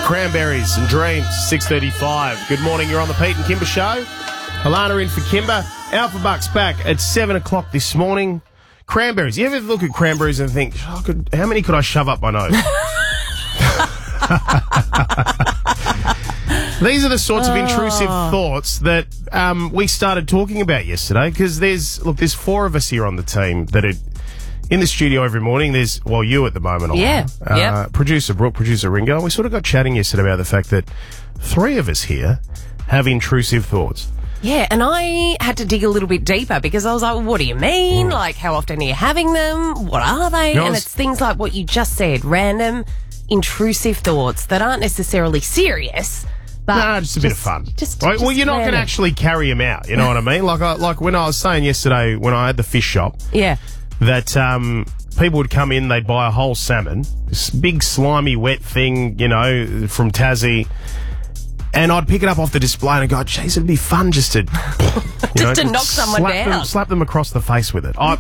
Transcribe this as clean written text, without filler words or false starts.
Cranberries and Dreams, 6:35. Good morning, you're on the Pete and Kimber Show. Alana in for Kimber. Alpha Bucks back at 7 o'clock this morning. Cranberries. You ever look at cranberries and think, how many could I shove up my nose? These are the sorts of intrusive thoughts that we started talking about yesterday, because there's four of us here on the team that are in the studio every morning. There's, you at the moment. Yeah. Producer Brooke, producer Ringo. And we sort of got chatting yesterday about the fact that three of us here have intrusive thoughts. Yeah, and I had to dig a little bit deeper because I was like, what do you mean? Like, how often are you having them? What are they? No, and it's things like what you just said, random, intrusive thoughts that aren't necessarily serious. But just a bit of fun. Right? Well, you're not going to actually carry them out, you know what I mean? Like when I was saying yesterday when I had the fish shop. Yeah. That people would come in, they'd buy a whole salmon, this big slimy wet thing, from Tassie, and I'd pick it up off the display and go, geez, it'd be fun just to... to knock someone down. Slap them across the face with it.